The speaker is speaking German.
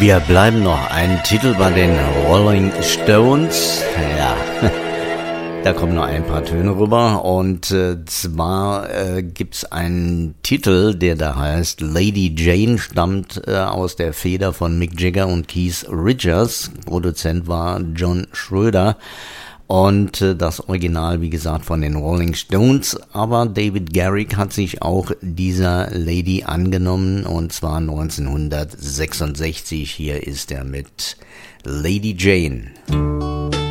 Wir bleiben noch einen Titel bei den Rolling Stones. Ja, da kommen noch ein paar Töne rüber. Und zwar gibt's einen Titel, der da heißt Lady Jane, stammt aus der Feder von Mick Jagger und Keith Richards. Produzent war John Schröder. Und das Original, wie gesagt, von den Rolling Stones. Aber David Garrick hat sich auch dieser Lady angenommen, und zwar 1966. Hier ist er mit Lady Jane.